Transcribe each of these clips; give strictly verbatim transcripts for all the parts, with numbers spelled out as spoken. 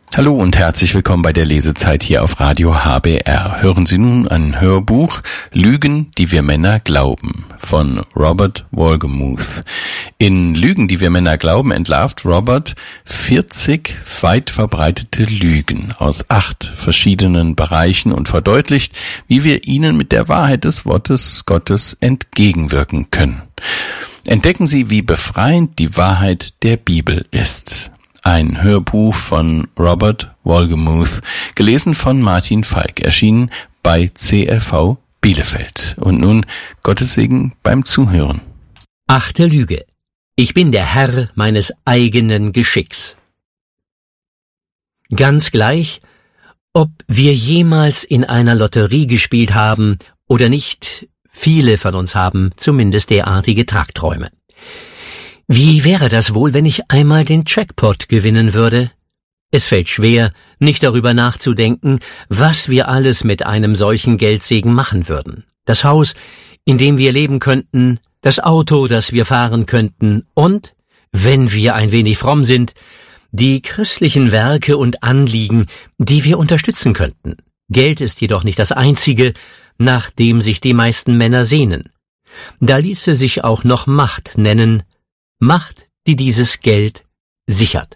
Hallo und herzlich willkommen bei der Lesezeit hier auf Radio H B R. Hören Sie nun ein Hörbuch Lügen, die wir Männer glauben von Robert Wolgemuth. In Lügen, die wir Männer glauben, entlarvt Robert vierzig weit verbreitete Lügen aus acht verschiedenen Bereichen und verdeutlicht, wie wir ihnen mit der Wahrheit des Wortes Gottes entgegenwirken können. Entdecken Sie, wie befreiend die Wahrheit der Bibel ist. Ein Hörbuch von Robert Wolgemuth, gelesen von Martin Falk, erschienen bei C L V Bielefeld. Und nun Gottes Segen beim Zuhören. Achte Lüge. Ich bin der Herr meines eigenen Geschicks. Ganz gleich, ob wir jemals in einer Lotterie gespielt haben oder nicht, viele von uns haben zumindest derartige Tagträume. Wie wäre das wohl, wenn ich einmal den Jackpot gewinnen würde? Es fällt schwer, nicht darüber nachzudenken, was wir alles mit einem solchen Geldsegen machen würden. Das Haus, in dem wir leben könnten, das Auto, das wir fahren könnten und, wenn wir ein wenig fromm sind, die christlichen Werke und Anliegen, die wir unterstützen könnten. Geld ist jedoch nicht das Einzige, nach dem sich die meisten Männer sehnen. Da ließe sich auch noch Macht nennen, Macht, die dieses Geld sichert.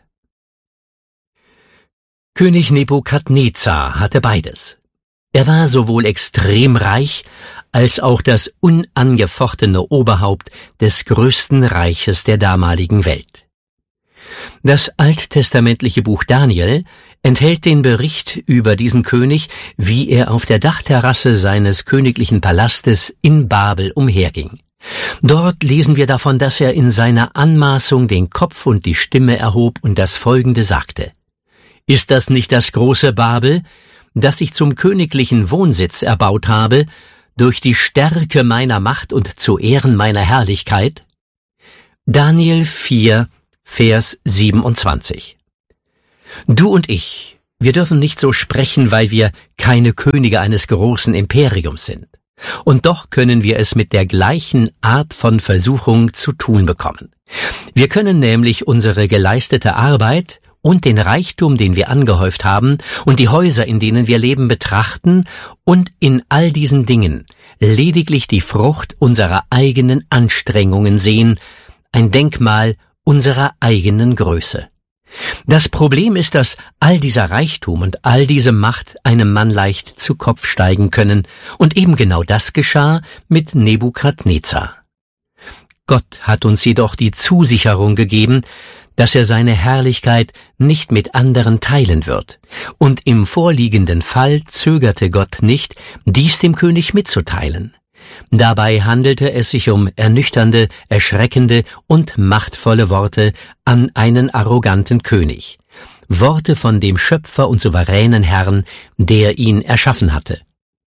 König Nebukadnezar hatte beides. Er war sowohl extrem reich, als auch das unangefochtene Oberhaupt des größten Reiches der damaligen Welt. Das alttestamentliche Buch Daniel enthält den Bericht über diesen König, wie er auf der Dachterrasse seines königlichen Palastes in Babel umherging. Dort lesen wir davon, dass er in seiner Anmaßung den Kopf und die Stimme erhob und das Folgende sagte: Ist das nicht das große Babel, das ich zum königlichen Wohnsitz erbaut habe, durch die Stärke meiner Macht und zu Ehren meiner Herrlichkeit? Daniel vier, Vers siebenundzwanzig. Du und ich, wir dürfen nicht so sprechen, weil wir keine Könige eines großen Imperiums sind. Und doch können wir es mit der gleichen Art von Versuchung zu tun bekommen. Wir können nämlich unsere geleistete Arbeit und den Reichtum, den wir angehäuft haben, und die Häuser, in denen wir leben, betrachten und in all diesen Dingen lediglich die Frucht unserer eigenen Anstrengungen sehen, ein Denkmal unserer eigenen Größe. Das Problem ist, dass all dieser Reichtum und all diese Macht einem Mann leicht zu Kopf steigen können, und eben genau das geschah mit Nebukadnezar. Gott hat uns jedoch die Zusicherung gegeben, dass er seine Herrlichkeit nicht mit anderen teilen wird, und im vorliegenden Fall zögerte Gott nicht, dies dem König mitzuteilen. Dabei handelte es sich um ernüchternde, erschreckende und machtvolle Worte an einen arroganten König. Worte von dem Schöpfer und souveränen Herrn, der ihn erschaffen hatte.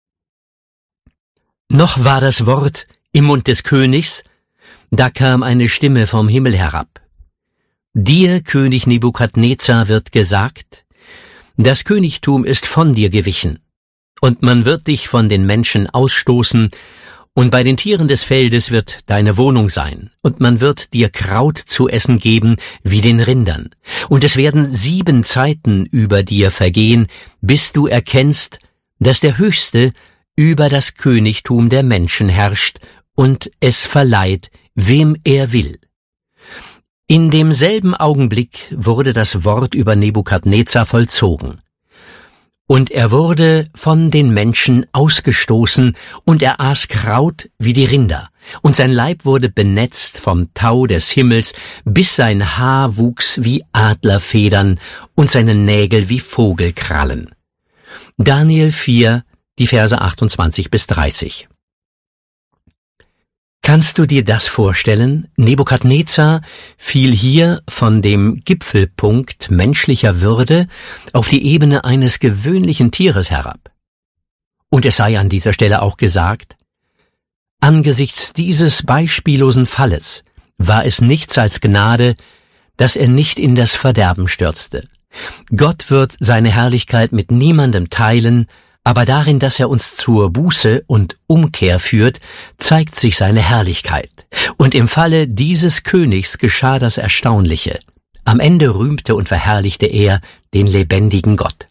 Noch war das Wort im Mund des Königs, da kam eine Stimme vom Himmel herab. Dir, König Nebukadnezar, wird gesagt, das Königtum ist von dir gewichen, und man wird dich von den Menschen ausstoßen, und bei den Tieren des Feldes wird deine Wohnung sein, und man wird dir Kraut zu essen geben wie den Rindern. Und es werden sieben Zeiten über dir vergehen, bis du erkennst, dass der Höchste über das Königtum der Menschen herrscht und es verleiht, wem er will. In demselben Augenblick wurde das Wort über Nebukadnezar vollzogen. Und er wurde von den Menschen ausgestoßen, und er aß Kraut wie die Rinder, und sein Leib wurde benetzt vom Tau des Himmels, bis sein Haar wuchs wie Adlerfedern und seine Nägel wie Vogelkrallen. Daniel vier, die Verse achtundzwanzig bis dreißig. Kannst du dir das vorstellen? Nebukadnezar fiel hier von dem Gipfelpunkt menschlicher Würde auf die Ebene eines gewöhnlichen Tieres herab. Und es sei an dieser Stelle auch gesagt, angesichts dieses beispiellosen Falles war es nichts als Gnade, dass er nicht in das Verderben stürzte. Gott wird seine Herrlichkeit mit niemandem teilen, aber darin, dass er uns zur Buße und Umkehr führt, zeigt sich seine Herrlichkeit. Und im Falle dieses Königs geschah das Erstaunliche. Am Ende rühmte und verherrlichte er den lebendigen Gott.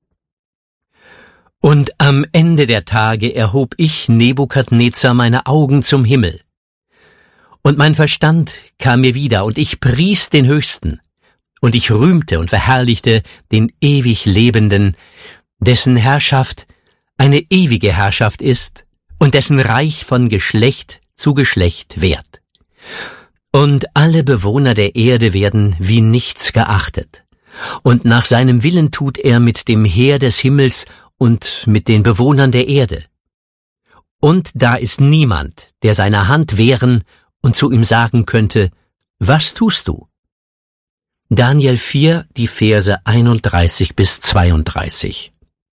Und am Ende der Tage erhob ich, Nebukadnezar, meine Augen zum Himmel. Und mein Verstand kam mir wieder, und ich pries den Höchsten, und ich rühmte und verherrlichte den ewig Lebenden, dessen Herrschaft eine ewige Herrschaft ist und dessen Reich von Geschlecht zu Geschlecht währt. Und alle Bewohner der Erde werden wie nichts geachtet, und nach seinem Willen tut er mit dem Heer des Himmels und mit den Bewohnern der Erde. Und da ist niemand, der seine Hand wehren und zu ihm sagen könnte, was tust du? Daniel vier, die Verse einunddreißig bis zweiunddreißig.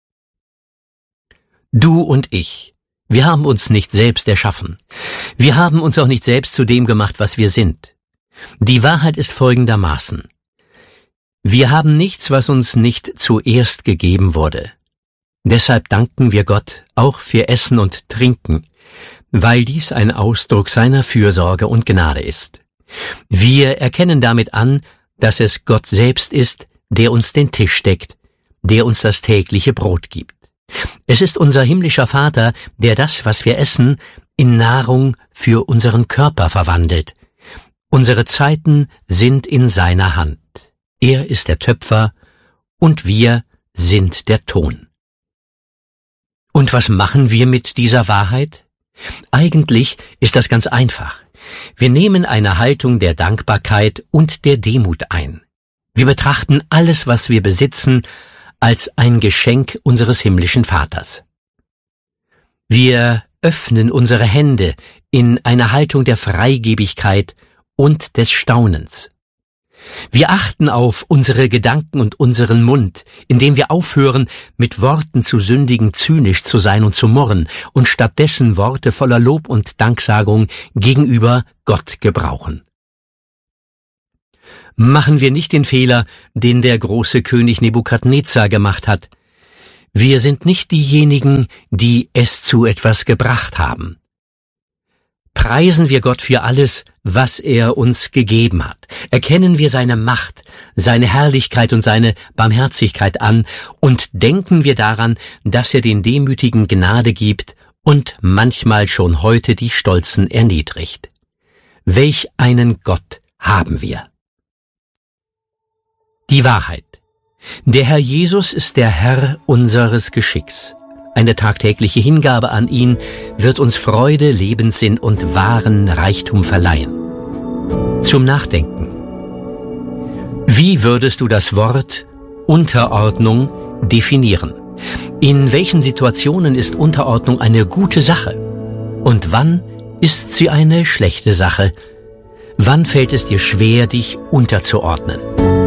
Du und ich, wir haben uns nicht selbst erschaffen. Wir haben uns auch nicht selbst zu dem gemacht, was wir sind. Die Wahrheit ist folgendermaßen. Wir haben nichts, was uns nicht zuerst gegeben wurde. Deshalb danken wir Gott auch für Essen und Trinken, weil dies ein Ausdruck seiner Fürsorge und Gnade ist. Wir erkennen damit an, dass es Gott selbst ist, der uns den Tisch deckt, der uns das tägliche Brot gibt. Es ist unser himmlischer Vater, der das, was wir essen, in Nahrung für unseren Körper verwandelt. Unsere Zeiten sind in seiner Hand. Er ist der Töpfer und wir sind der Ton. Und was machen wir mit dieser Wahrheit? Eigentlich ist das ganz einfach. Wir nehmen eine Haltung der Dankbarkeit und der Demut ein. Wir betrachten alles, was wir besitzen, als ein Geschenk unseres himmlischen Vaters. Wir öffnen unsere Hände in eine Haltung der Freigebigkeit und des Staunens. Wir achten auf unsere Gedanken und unseren Mund, indem wir aufhören, mit Worten zu sündigen, zynisch zu sein und zu murren und stattdessen Worte voller Lob und Danksagung gegenüber Gott gebrauchen. Machen wir nicht den Fehler, den der große König Nebukadnezar gemacht hat. Wir sind nicht diejenigen, die es zu etwas gebracht haben. Preisen wir Gott für alles, was er uns gegeben hat. Erkennen wir seine Macht, seine Herrlichkeit und seine Barmherzigkeit an und denken wir daran, dass er den Demütigen Gnade gibt und manchmal schon heute die Stolzen erniedrigt. Welch einen Gott haben wir! Die Wahrheit. Der Herr Jesus ist der Herr unseres Geschicks. Eine tagtägliche Hingabe an ihn wird uns Freude, Lebenssinn und wahren Reichtum verleihen. Zum Nachdenken. Wie würdest du das Wort Unterordnung definieren? In welchen Situationen ist Unterordnung eine gute Sache? Und wann ist sie eine schlechte Sache? Wann fällt es dir schwer, dich unterzuordnen?